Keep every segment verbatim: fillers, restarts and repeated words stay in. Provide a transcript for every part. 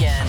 station.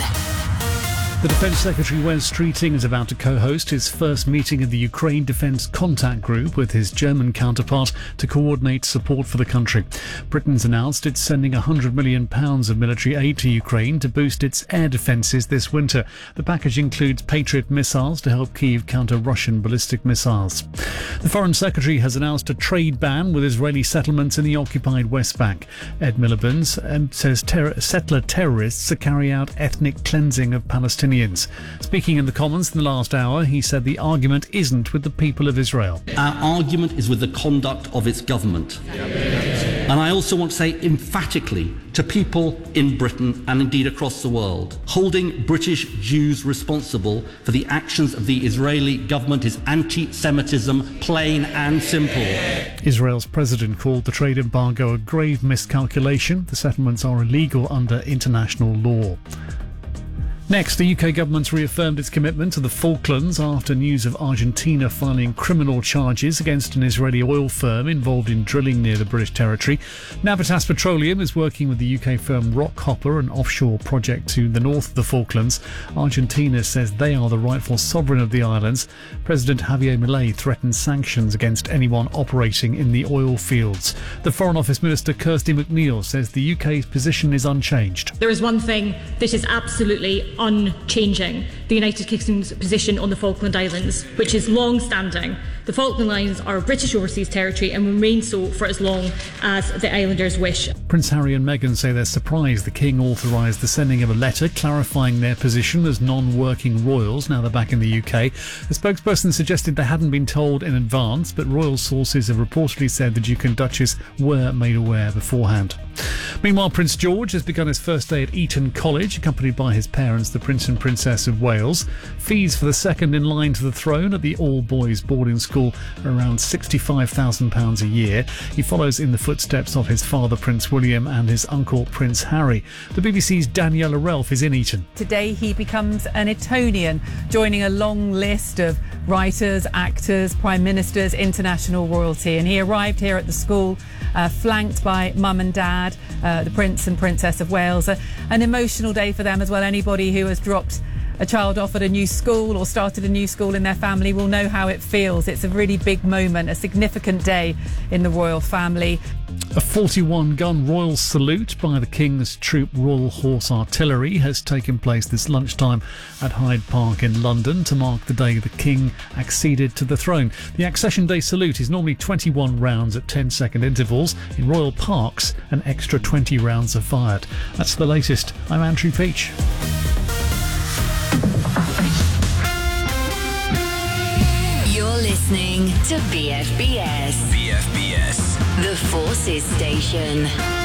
The Defence Secretary Wes Streeting is about to co-host his first meeting of the Ukraine Defence Contact Group with his German counterpart to coordinate support for the country. Britain's announced it's sending one hundred million pounds of military aid to Ukraine to boost its air defences this winter. The package includes Patriot missiles to help Kyiv counter Russian ballistic missiles. The Foreign Secretary has announced a trade ban with Israeli settlements in the occupied West Bank. Ed Miliband um, says ter- settler terrorists are carrying out ethnic cleansing of Palestinians. Speaking in the Commons in the last hour, he said the argument isn't with the people of Israel. Our argument is with the conduct of its government. And I also want to say emphatically to people in Britain and indeed across the world, holding British Jews responsible for the actions of the Israeli government is anti-Semitism, plain and simple. Israel's president called the trade embargo a grave miscalculation. The settlements are illegal under international law. Next, the U K government's reaffirmed its commitment to the Falklands after news of Argentina filing criminal charges against an Israeli oil firm involved in drilling near the British territory. Navitas Petroleum is working with the U K firm Rockhopper, an offshore project to the north of the Falklands. Argentina says they are the rightful sovereign of the islands. President Javier Milei threatens sanctions against anyone operating in the oil fields. The Foreign Office Minister Kirsty McNeil says the U K's position is unchanged. There is one thing that is absolutely unchanging: the United Kingdom's position on the Falkland Islands, which is long-standing. The Falkland Islands are a British overseas territory and remain so for as long as the islanders wish. Prince Harry and Meghan say they're surprised the King authorised the sending of a letter clarifying their position as non-working royals now they're back in the U K. The spokesperson suggested they hadn't been told in advance, but royal sources have reportedly said the Duke and Duchess were made aware beforehand. Meanwhile, Prince George has begun his first day at Eton College, accompanied by his parents, the Prince and Princess of Wales. Fees for the second in line to the throne at the all-boys boarding school are around sixty-five thousand pounds a year. He follows in the footsteps of his father, Prince William, and his uncle, Prince Harry. The B B C's Daniela Relf is in Eton. Today he becomes an Etonian, joining a long list of writers, actors, prime ministers, international royalty. And he arrived here at the school uh, flanked by mum and dad, uh, the Prince and Princess of Wales. Uh, an emotional day for them as well. Anybody who has dropped a child off at a new school or started a new school in their family will know how it feels. It's a really big moment, a significant day in the royal family. A forty-one gun royal salute by the King's Troop Royal Horse Artillery has taken place this lunchtime at Hyde Park in London to mark the day the King acceded to the throne. The Accession Day salute is normally twenty-one rounds at ten second intervals. In royal parks, an extra twenty rounds are fired. That's the latest. I'm Andrew Peach. You're listening to B F B S. B F B S. The Forces Station.